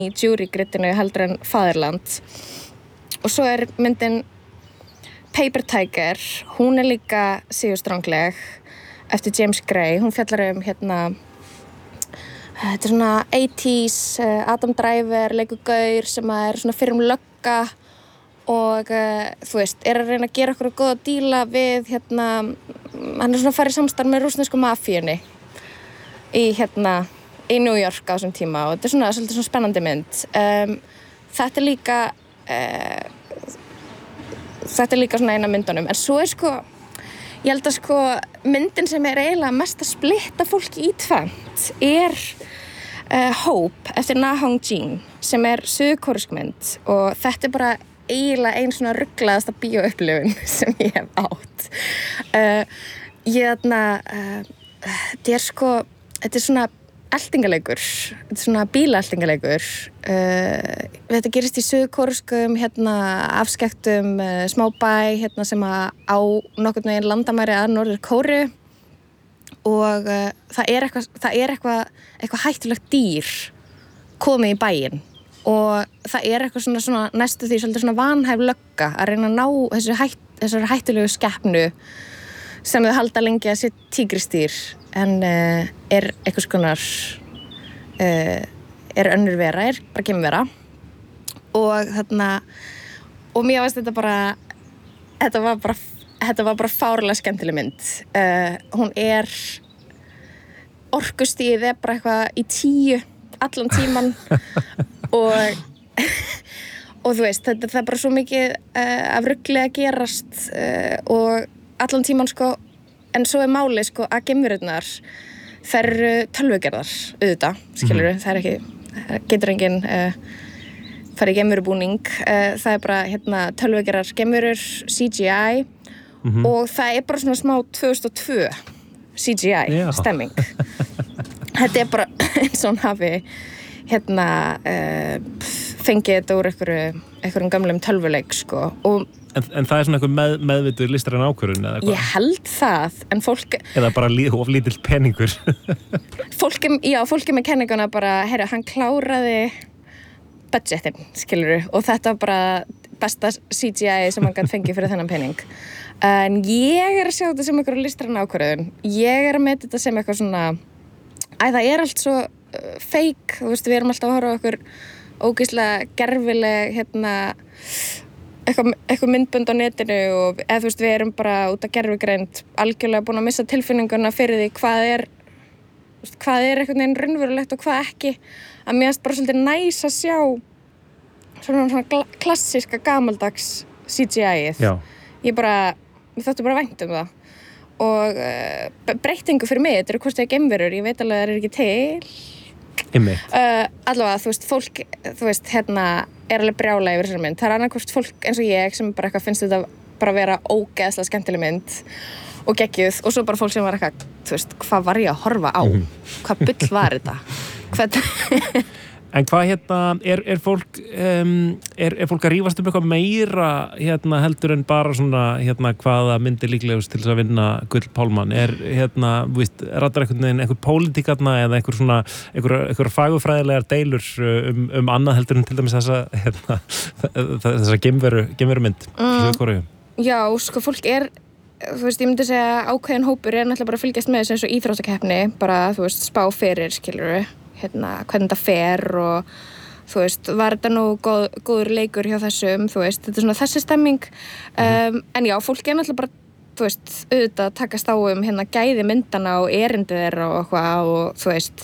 í jury-grittinu heldur en Fatherland. Og svo myndin Paper Tiger, hún líka sigurstrangleg eftir James Gray. Hún fjallar þetta svona 80s, Adam Driver, leikur gaur sem svona fyrrum lögga og þú veist, að reyna að gera okkur góða díla við hann svona farið samstarf með rússnesku mafíunni í New York á þessum tíma og þetta svolítið svona spennandi mynd. Þetta er líka svona eina myndunum, en svo ég held að myndin sem eiginlega mest að splitta fólki í tvennt Hope eftir Na Hong Jin sem suðurkórísk mynd og þetta bara eiginlega ein svona rugglaðasta bíóupplifun sem ég hef átt. Þetta svona eltingaleikur, þetta svona bílaeltingaleikur. Þetta gerist í suðurkórískum afskekktum smábæ sem á nokkurn veginn landamæri að Norður-Kóreu og það er eitthvað hættulegt dýr komið í bæinn og það eitthvað svona næstu því svolítið svona vanhæf lögga að reyna að ná þessari hættulegu skepnu sem þau halda lengi að sé tígristýr en einhvers konar önnur vera, bara geimvera og mér finnst þetta var bara fárlega skemmtileg mynd. Hún orkustigið bara eitthvað í 10 allan tíman og þú veist, það bara svo mikið af rugli að gerast og allan tíman en svo málið að geimverurnar þær tölvugerðar auðvitað, skilurðu, það getur enginn farið í geimverubúning, það bara tölvugerðar geimverur, CGI og það bara svona smá 2002 CGI stemming. Þetta bara eins og hann hafi fengið þetta úr einhverjum gamlum tölvuleik og En það svona einhver meðvituð listræn ákvörðun eða eitthvað? Ég held það, en fólk... Eða bara of lítill peningur? Fólki með kenninguna bara, hann kláraði budgetin, skilurðu, og þetta bara besta CGI sem hann gæti fengið fyrir þennan pening. En ég að sjá þetta sem einhverju listræn ákvörðun. Ég að meta þetta sem eitthvað svona... það allt svo fake, þú veist, við erum alltaf að horfa á okkur ógeðslega gervileg, eitthvað myndbönd á netinu og eða þú veist við erum bara út af gervigreind algjörlega búin að missa tilfinninguna fyrir því hvað einhvern veginn raunverulegt og hvað ekki að mér finnst bara svolítið næs að sjá svona klassíska gamaldags CGI-ið. Mér þótti bara vænt það og breytingu fyrir mig, þetta hvort það geimverur, ég veit alveg að það ekki til allavega, þú veist, fólk þú veist, alveg brjála yfir þessari mynd. Það annarkvort fólk eins og ég sem bara eitthvað finnst þetta bara vera ógeðslega skemmtileg mynd og geggjuð og svo bara fólk sem var eitthvað, þú veist, hvað var ég að horfa á? Hvað bull var þetta? En hvað fólk fólk að rífast eitthvað meira heldur en bara svona hvaða myndir líklegust til þess að vinna Gullpálmann? Rattar einhver pólitík eða einhver fagurfræðilegar deilur annað heldur en til dæmis þessa geimverumynd Suður-Kóreu? Já, fólk þú veist, ég myndi segja ákveðin hópur náttúrulega bara að fylgjast með þessu eins og íþróttakeppni, bara, þú veist, spá fyrir, skilurðu hvernig þetta fer og þú veist, var þetta nú góður leikur hjá þessum, þú veist, þetta svona þessi stemming en já, fólk náttúrulega bara, þú veist, auðvitað takast á gæði myndana og erindið þeirra og eitthvað og þú veist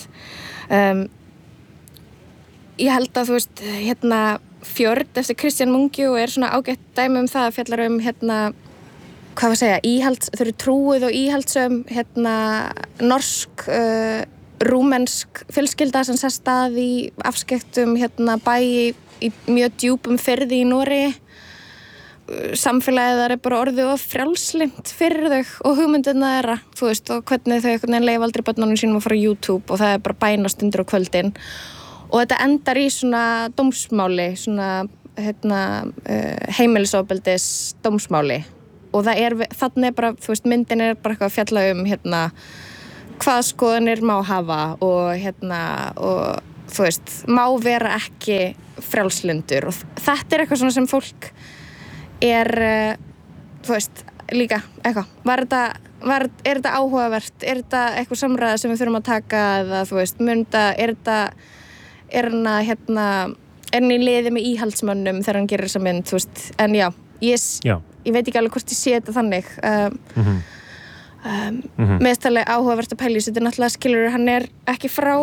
ég held að, þú veist, Fjörð eftir Kristján Mungiu svona ágætt dæmi það fjallar hvað var að segja, þau eru trúið og íhaldssöm norsk rúmensk fjölskylda sem sest að í afskekktum bæ í mjög djúpum firði í Noregi. Samfélagið þar bara orðið of frjálslynt fyrir þau og hugmyndina þeirra, þú veist, og hvernig þau einhvern veginn leyfa aldrei börnunum sínum að fara á YouTube og það bara bænastundir á kvöldin. Og þetta endar í svona dómsmáli, svona heimilisofbeldis dómsmáli. Og þannig bara, þú veist, myndin bara eitthvað að fjalla hvað skoðanir má hafa og þú veist, má vera ekki frjálslyndur og þetta eitthvað svona sem fólk þú veist, líka eitthvað, er þetta áhugavert, er þetta eitthvað samræða sem við þurfum að taka eða þú veist, er hann í liði með íhaldsmönnum þegar hann gerir þessa mynd, þú veist, en já, ég veit ekki alveg hvort ég sé þetta þannig meðstallega áhugavert að pæla í þetta náttúrulega skilur, hann er ekki frá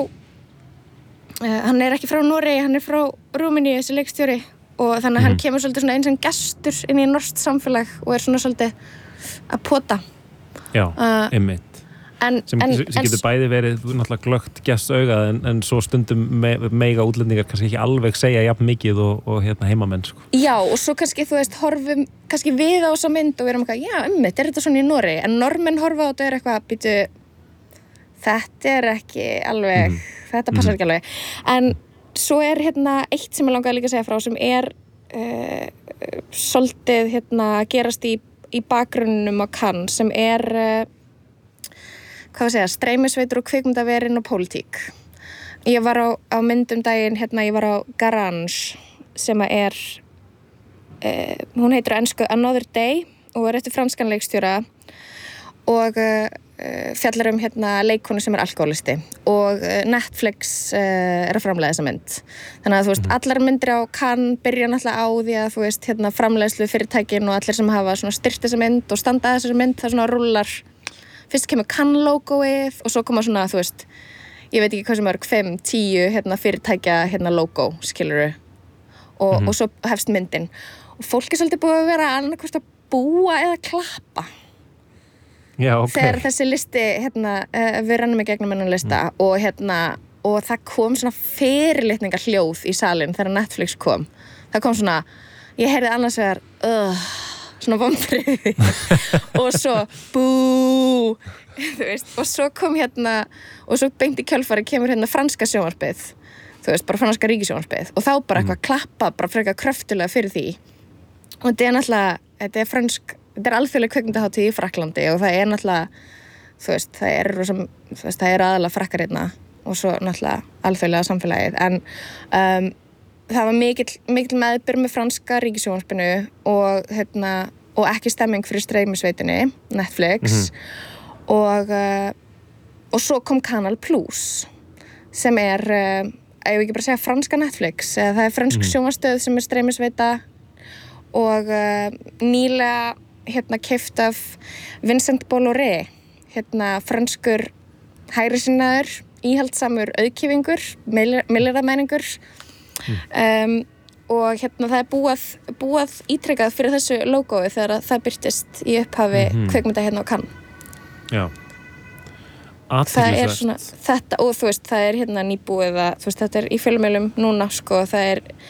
Noregi, hann er frá Rúmeníu, þessi leikstjóri og þannig að hann kemur svolítið svona eins og gestur inn í norskt samfélag og er svona svolítið að pota einmitt sem getur bæði verið náttúrulega glöggt gestaugað en svo stundum mega útlendingar kannski ekki alveg segja jafn mikið og heimamenn sko. Já, og svo kannski þú veist horfum kannski við á þessa mynd og við erum eitthvað, já, er þetta svona í Noregi en normenn horfa á þetta er eitthvað býtu, þetta er ekki alveg þetta passar ekki alveg en svo er eitt sem ég langaði líka að segja frá sem er svolítið gerast í bakgrunnum á Cannes sem er streymisveitur og kvikmyndaverin og pólitík. Ég var á myndum daginn, ég var á Garage sem er hún heitir á ensku Another Day og er eftir franskan leikstjóra og fjallar leikkonu sem er alkoholisti og Netflix er að framleiða þessa mynd. Þannig að þú veist, allar myndir á Cannes byrja náttúrulega á því að þú veist, framleiðslu fyrirtækin og allir sem hafa svona styrkt þessa mynd og standa að þessari mynd, það svona rúllar. Fyrst kemur Cannes-logoið og svo koma svona, þú veist, ég veit ekki hvað sem mörg, 5-10 fyrirtækja logo, skilurðu. Og svo hefst myndin. Og fólk er svolítið búið að vera annarkvort að búa eða klappa. Já, ok. Þegar þessi listi, við rennum í gegnum hennan lista og það kom svona fyrirlitningar hljóð í salinn þegar Netflix kom. Það kom svona, ég heyrði annars vegar, svona vonbrigði og svo bú þú veist, og svo kom og svo beint í kjölfari kemur franska sjónvarpið þú veist, bara franska ríkissjónvarpið og þá bara eitthvað klappa bara frekar kröftulega fyrir því og þetta er náttúrulega, þetta er alþjóðleg kvikmyndahátíð í Frakklandi og það er náttúrulega þú veist, það er aðalega frakkar og svo náttúrulega alþjóðlega samfélagið en það var mikill meðbyr með franska ríkissjónvarpinu og ekki stemming fyrir streymisveitunni Netflix og svo kom Canal Plus sem er ég vil ekki bara segja franska Netflix það er fransk sjónvarpsstöð sem er streymisveita og nýlega keypt af Vincent Bolloré franskur hægrisinnaður íhaldsamur auðkýfingur milljarðamæningur og það er búað ítrekkað fyrir þessu logói þegar það birtist í upphafi kvikmynda á Cannes. Já. Það er svona þetta og þú veist það er nýbúið að þú veist þetta er í fjölmiðlum núna sko það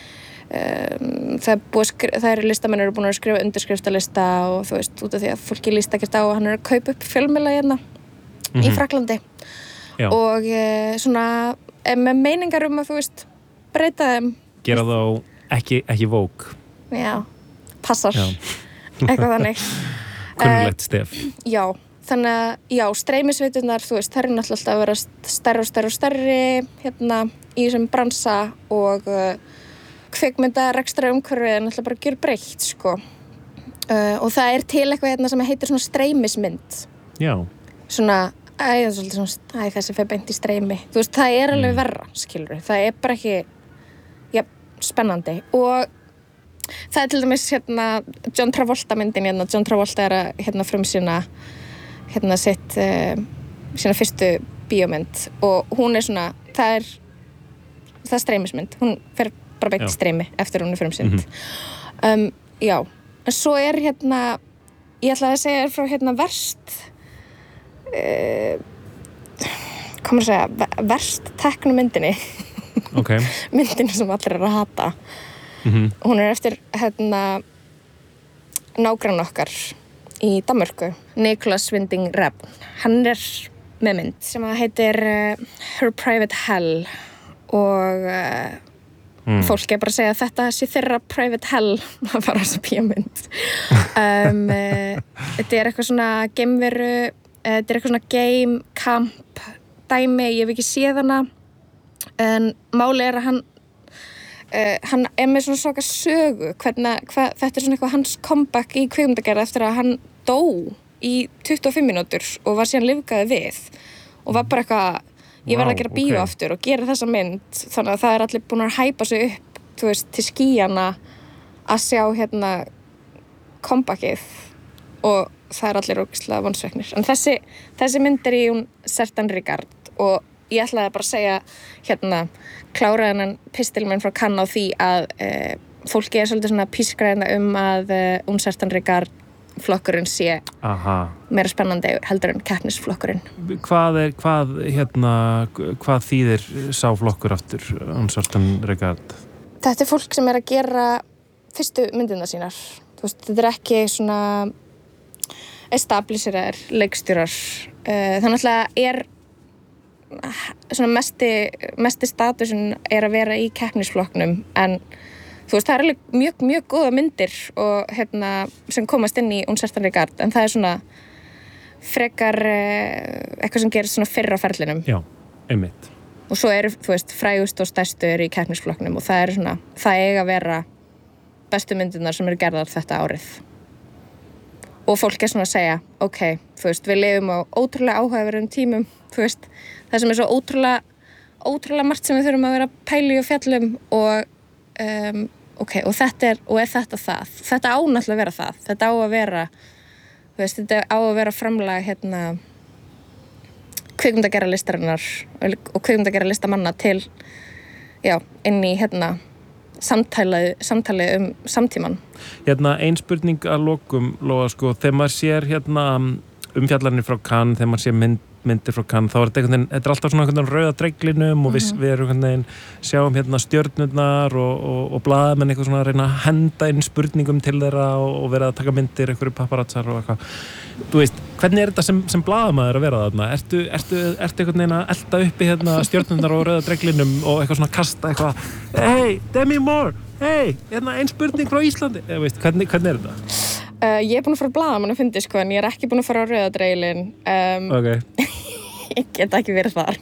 er listamenn eru búin að skrifa undirskriftalista og þú veist út af því að fólki líst ekkert á að hann er að kaupa upp fjölmiðla í Frakklandi og svona með meiningar að þú veist breyta þeim gera þá ekki vók já, passar eitthvað þannig kunnulegt stef já, þannig að já, streymisveiturnar þú veist, þær eru náttúrulega alltaf að vera stærri og stærri í þessum bransa og kvikmyndarekstra umhverfið er náttúrulega bara gjörbreytt sko og það er til eitthvað sem heitir svona streymismynd já svona þessi fer beint í streymi þú veist, það er alveg verra, skilur það er bara ekki spennandi og það er til dæmis John Travolta myndin John Travolta er að frumsýna sitt sína fyrstu bíómynd og hún er svona það er streymismynd hún fer bara beint í streymi eftir hún er frumsýnd já, en svo er ég ætla að segja frá verst komur að segja verst teknumyndinni okay. myndinni sem allir eru að hata hún er eftir nágrann okkar í Danmörku Nicolas Winding Refn hann er með mynd sem heitir Her Private Hell og fólk er bara að segja að þetta sé þeirra private hell að fara á þessa bíómynd þetta er eitthvað svona geimveru þetta er eitthvað svona game camp dæmi, ég hef ekki séð hana en máli að hann með svona svaka sögu þetta svona eitthvað hans comeback í kvikmyndagerð eftir að hann dó í 25 mínútur og var síðan lifgaði við og var bara eitthvað ég verð að gera bíó aftur og gera þessa mynd þannig að það allir búin að hæpa sig upp þú veist, til skýjana að sjá comebackið og það allir ógeðslega vonsviknir en þessi mynd í hún Certain Regard og ég ætlaði bara að segja klára þennan pistil minn frá Cannes á því að fólki svolítið svona pískræðina að hún Certain Regard flokkurinn sé meira spennandi heldur en keppnisflokkurinn. Hvað þýðir sá flokkur aftur hún Certain Regard? Þetta fólk sem að gera fyrstu myndina sínar. Þú veist, þetta ekki svona establisherar, leikstjórar. Þannig að svona mesti statusin að vera í keppnisflokknum en þú veist, það alveg mjög, mjög góða myndir og sem komast inn í hún Certain Regard en það svona frekar eitthvað sem gerist svona fyrr á ferlinum. Já, einmitt. Og svo þú veist, frægust og stærstu í keppnisflokknum og það svona, það eiga að vera bestu myndirnar sem gerðar þetta árið. Og fólk svona að segja, ok, þú veist, við lifum á ótrúlega áhugaverðum tímum, þú veist, það sem svo ótrúlega margt sem við þurfum að vera pæli og fjallum og ok, og þetta það. Þetta á náttúrulega að vera það. Þetta á að vera, þú veist, þetta á að vera framlag kvikmyndagerðarlistarinnar og kvikmyndagerðarlistamanna til, já, inn í samtalið samtíman. Ein spurning að lokum, Lóa, sko, þegar maður sér umfjallarnir frá Cannes, þegar maður sér myndir frá Cannes, þá þetta er alltaf svona einhvern veginn rauða dreglinum og við erum einhvern veginn sjáum stjörnurnar og blaðamenn eitthvað svona að reyna að henda inn spurningum til þeirra og vera að taka myndir einhverju paparazzar og eitthvað. Þú veist, hvernig þetta sem blaðamaður að vera þarna? Ertu einhvern veginn að elta uppi stjörnurnar og rauða dreglinum og eitthvað svona kasta eitthvað hey, Demi Moore, hey, ein spurning frá Íslandi veist, hvernig þetta? Ég búin að fara á blaðamann að fundi sko en ég ekki búin að fara á rauða dreglin Ok. Ég get ekki verið þar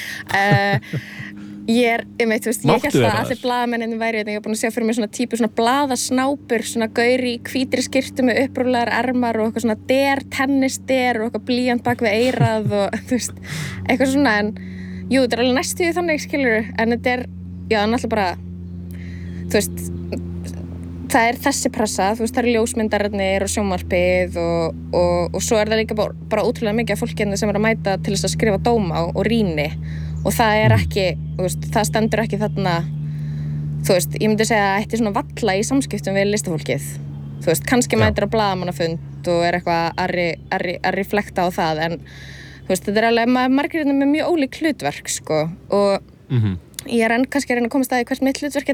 ég hélt að allir blaðamenninni væri ég búin að sjá fyrir mig svona típu svona blaðasnápur svona gauri í hvítri skyrtu með upprúlaðar ermar og eitthvað svona tennisder og eitthvað blýant bak við eyrað og þú veist, eitthvað svona en jú, þetta alveg næstu þannig skilur en þetta já, náttúrulega bara þú veist það þessi pressa, þú veist, það ljósmyndararnir og sjónvarpið og svo það líka bara ótrúlega mikið af fólki sem að mæta til þess að skrifa dóma og rýni og það ekki, þú veist, það stendur ekki þarna, þú veist, ég myndi segja að ætti svona valla í samskiptum við listafólkið, þú veist, kannski mætir á blaðamannafund og eitthvað að reflekta á það en þú veist, þetta alveg margir með mjög ólík hlutverk, sko og ég enn kannski að reyna að komast að hvert mitt hlutverk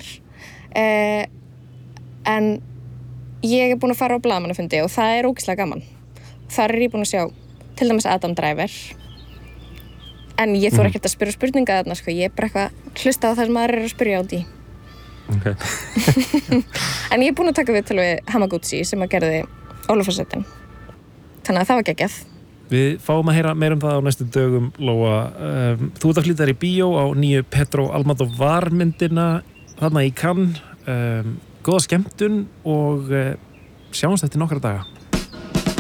en ég búin að fara á blaðamannafundi og það ógeðslega gaman. Þar ég búin að sjá til dæmis Adam Driver. En ég þori ekkert að spyrja spurninga þarna, sko. Ég bara eitthvað hlusta á það sem aðrir að spyrja út í. Okay. En ég búin að taka við til við Hamaguchi sem að gerði Ólafsarsettin. Þannig að það var geggjað. Við fáum að heyra meira það á næstu dögum, Lóa. Þú ert að flytja þér í bíó á nýju Pedro Almodóvar myndina þarna í Cannes. Góða skemmtun og sjáumst eftir nokkra daga.